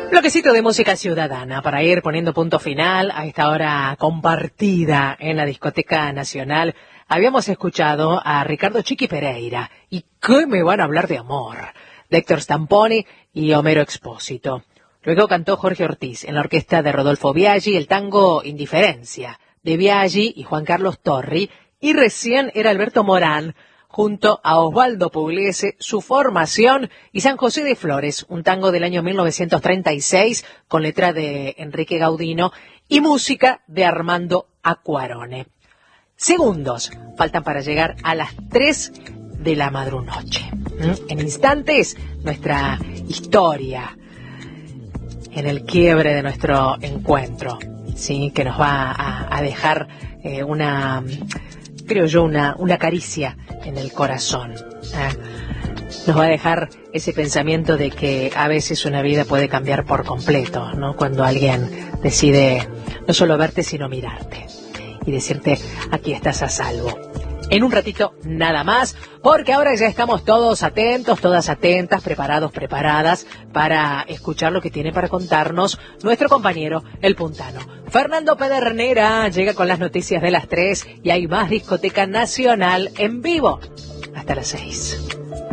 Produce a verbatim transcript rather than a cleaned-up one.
Bloquecito de música ciudadana para ir poniendo punto final a esta hora compartida en la Discoteca Nacional. Habíamos escuchado a Ricardo Chiqui Pereira y ¿qué me van a hablar de amor? De Héctor Stamponi y Homero Expósito. Luego cantó Jorge Ortiz en la orquesta de Rodolfo Biaggi el tango Indiferencia de Biaggi y Juan Carlos Torri, y recién era Alberto Morán junto a Osvaldo Pugliese, Su formación, y San José de Flores, un tango del año mil novecientos treinta y seis con letra de Enrique Gaudino y música de Armando Acquarone. Segundos faltan para llegar a las tres de la madrunoche. En instantes, nuestra historia en el quiebre de nuestro encuentro, sí, que nos va a, a dejar eh, una, creo yo, una, una caricia en el corazón. ¿eh? Nos va a dejar ese pensamiento de que a veces una vida puede cambiar por completo, ¿no? Cuando alguien decide no solo verte, sino mirarte y decirte, aquí estás a salvo. En un ratito nada más, porque ahora ya estamos todos atentos, todas atentas, preparados, preparadas para escuchar lo que tiene para contarnos nuestro compañero, el puntano. Fernando Pedernera llega con las noticias de las tres y hay más Discoteca Nacional en vivo hasta las seis.